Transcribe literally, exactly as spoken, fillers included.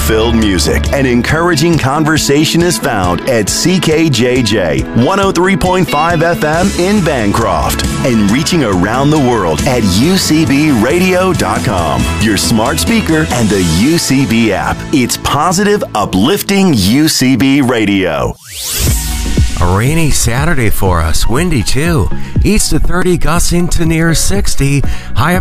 filled music and encouraging conversation is found at C K J J one oh three point five F M in Bancroft and reaching around the world at U C B radio dot com, your smart speaker, and the U C B app. It's positive, uplifting U C B radio. A rainy Saturday for us, windy too. East of thirty, gusting to near sixty. High up